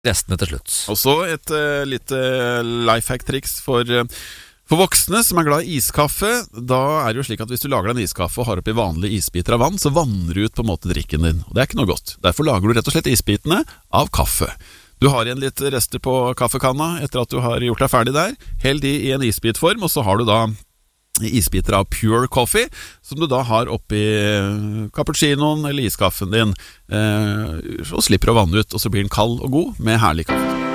restene til slutt. Og så et lite lifehack-triks for voksne som er glad i iskaffe. Da er det jo slik at hvis du lager deg en iskaffe og har oppi vanlige isbiter av vann, så vanner du ut på en måte drikken din, og det er ikke noe godt. Derfor lager du rett og slett isbitene av kaffe. Du har igjen litt rester på kaffekanna etter at du har gjort deg ferdig der. Hell de i en isbitform, og så har du da isbiter av pure coffee, som du da har oppi cappuccinoen eller iskaffen din, og slipper å vanne ut, og så blir den kald og god med herlig kaffe.